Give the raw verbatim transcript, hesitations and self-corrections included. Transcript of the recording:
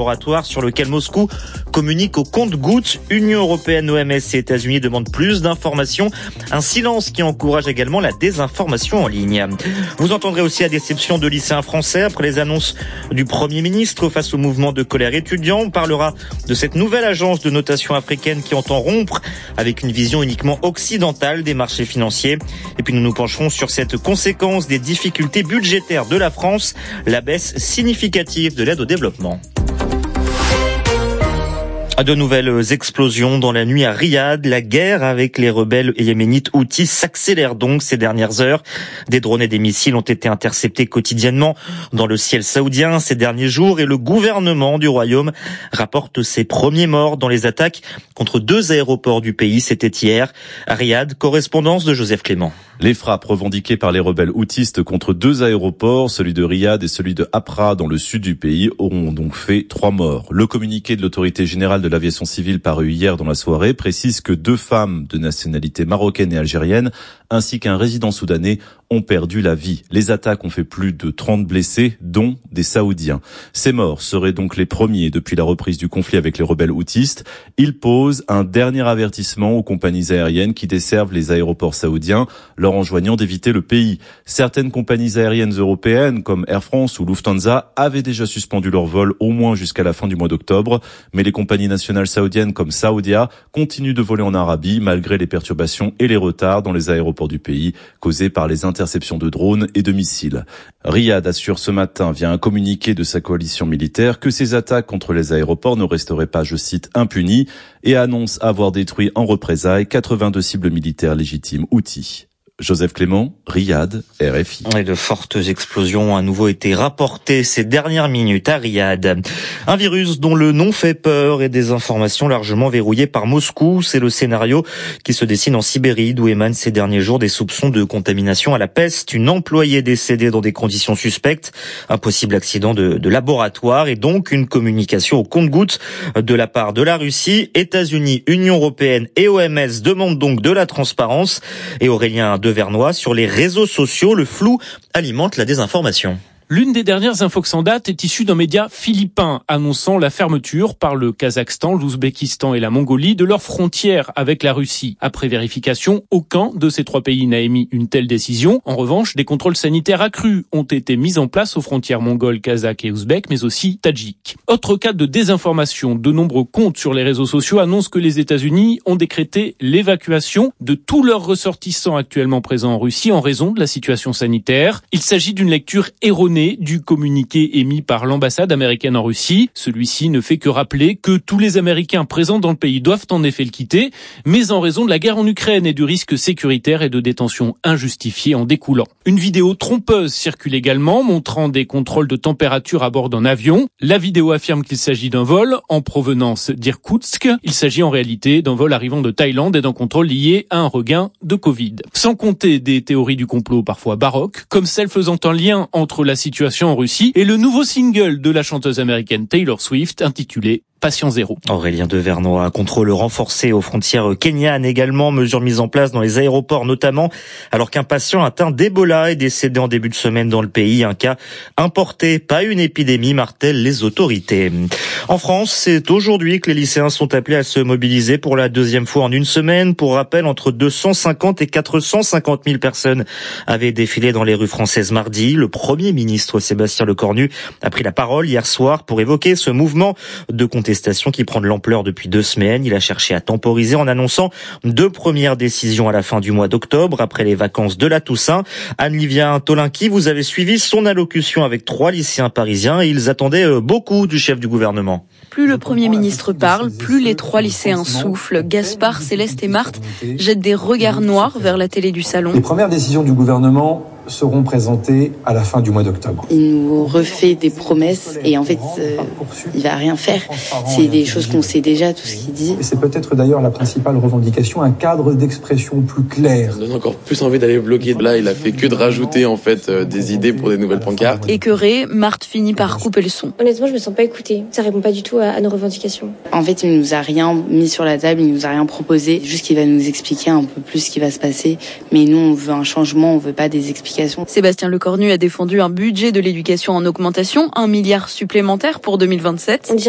laboratoire sur lequel Moscou communique au compte-gouttes. Union européenne, O M S et États-Unis demandent plus d'informations. Un silence qui encourage également la désinformation en ligne. Vous entendrez aussi la déception de lycéens français après les annonces du Premier ministre face au mouvement de colère étudiant. On parlera de cette nouvelle agence de notation africaine qui entend rompre avec une vision uniquement occidentale des marchés financiers. Et puis nous nous pencherons sur cette conséquence des difficultés budgétaires de la France, la baisse significative de l'aide au développement. De nouvelles explosions dans la nuit à Riyad. La guerre avec les rebelles yéménites Houthis s'accélère donc ces dernières heures. Des drones et des missiles ont été interceptés quotidiennement dans le ciel saoudien ces derniers jours et le gouvernement du royaume rapporte ses premiers morts dans les attaques contre deux aéroports du pays. C'était hier à Riyad. Correspondance de Joseph Clément. Les frappes revendiquées par les rebelles houthis contre deux aéroports, celui de Riyad et celui de Hapra dans le sud du pays, auront donc fait trois morts. Le communiqué de l'autorité générale de l'aviation civile paru hier dans la soirée précise que deux femmes de nationalité marocaine et algérienne ainsi qu'un résident soudanais ont perdu la vie. Les attaques ont fait plus de trente blessés, dont des Saoudiens. Ces morts seraient donc les premiers depuis la reprise du conflit avec les rebelles houthis. Ils posent un dernier avertissement aux compagnies aériennes qui desservent les aéroports saoudiens, leur enjoignant d'éviter le pays. Certaines compagnies aériennes européennes, comme Air France ou Lufthansa, avaient déjà suspendu leurs vols au moins jusqu'à la fin du mois d'octobre. Mais les compagnies nationales saoudiennes comme Saudia continuent de voler en Arabie malgré les perturbations et les retards dans les aéroports du pays causés par les interceptions de drones et de missiles. Riyad assure ce matin via un communiqué de sa coalition militaire que ces attaques contre les aéroports ne resteraient pas, je cite, impunies et annonce avoir détruit en représailles quatre-vingt-deux cibles militaires légitimes houthis. Joseph Clément, Riyad, R F I. Et de fortes explosions ont à nouveau été rapportées ces dernières minutes à Riyad. Un virus dont le nom fait peur et des informations largement verrouillées par Moscou. C'est le scénario qui se dessine en Sibérie, d'où émanent ces derniers jours des soupçons de contamination à la peste. Une employée décédée dans des conditions suspectes. Un possible accident de, de laboratoire et donc une communication au compte-gouttes de la part de la Russie. États-Unis, Union européenne et O M S demandent donc de la transparence. Et Aurélien de Vernois, sur les réseaux sociaux, le flou alimente la désinformation. L'une des dernières infos en date est issue d'un média philippin annonçant la fermeture par le Kazakhstan, l'Ouzbékistan et la Mongolie de leurs frontières avec la Russie. Après vérification, aucun de ces trois pays n'a émis une telle décision. En revanche, des contrôles sanitaires accrus ont été mis en place aux frontières mongoles, kazakhes et ouzbèques, mais aussi tadjiques. Autre cas de désinformation, de nombreux comptes sur les réseaux sociaux annoncent que les États-Unis ont décrété l'évacuation de tous leurs ressortissants actuellement présents en Russie en raison de la situation sanitaire. Il s'agit d'une lecture erronée du communiqué émis par l'ambassade américaine en Russie. Celui-ci ne fait que rappeler que tous les Américains présents dans le pays doivent en effet le quitter, mais en raison de la guerre en Ukraine et du risque sécuritaire et de détention injustifiée en découlant. Une vidéo trompeuse circule également, montrant des contrôles de température à bord d'un avion. La vidéo affirme qu'il s'agit d'un vol en provenance d'Irkoutsk. Il s'agit en réalité d'un vol arrivant de Thaïlande et d'un contrôle lié à un regain de Covid. Sans compter des théories du complot parfois baroques, comme celle faisant un lien entre la situation en Russie et le nouveau single de la chanteuse américaine Taylor Swift intitulé Patient Zéro. Aurélien de Vernois, contrôle renforcé aux frontières kenyanes également, mesures mises en place dans les aéroports notamment, alors qu'un patient atteint d'Ebola est décédé en début de semaine dans le pays. Un cas importé, pas une épidémie, martèlent les autorités. En France, c'est aujourd'hui que les lycéens sont appelés à se mobiliser pour la deuxième fois en une semaine. Pour rappel, entre deux cent cinquante et quatre cent cinquante mille personnes avaient défilé dans les rues françaises mardi. Le Premier ministre Sébastien Lecornu a pris la parole hier soir pour évoquer ce mouvement de contestation qui prend de l'ampleur depuis deux semaines. Il a cherché à temporiser en annonçant deux premières décisions à la fin du mois d'octobre, après les vacances de la Toussaint. Anne-Livia Tolinki, vous avez suivi son allocution avec trois lycéens parisiens et ils attendaient beaucoup du chef du gouvernement. Plus le Premier ministre parle, plus les trois lycéens soufflent. Gaspard, Céleste et Marthe jettent des regards noirs vers la télé du salon. Les premières décisions du gouvernement seront présentées à la fin du mois d'octobre. Il nous refait des promesses et en fait, euh, il va rien faire. C'est des choses qu'on sait déjà, tout ce qu'il dit. Et c'est peut-être d'ailleurs la principale revendication, un cadre d'expression plus clair. Ça donne encore plus envie d'aller bloquer. Là, il a fait que de rajouter en fait euh, des idées pour des nouvelles pancartes. Écœurée, Marthe finit par couper le son. Honnêtement, je me sens pas écoutée. Ça répond pas du tout à, à nos revendications. En fait, il nous a rien mis sur la table, il nous a rien proposé. Juste qu'il va nous expliquer un peu plus ce qui va se passer. Mais nous, on veut un changement, on veut pas des explications. Sébastien Lecornu a défendu un budget de l'éducation en augmentation, un milliard supplémentaire pour deux mille vingt-sept.